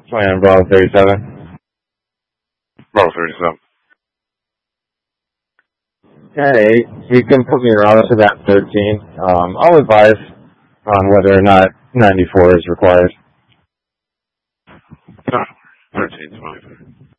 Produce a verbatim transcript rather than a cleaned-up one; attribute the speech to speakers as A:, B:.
A: Plan Bravo thirty-seven.
B: Bravo thirty-seven.
A: Hey, you can put me around to that thirteen. Um, I'll advise on whether or not ninety-four is required.
B: No, thirteen twenty-five.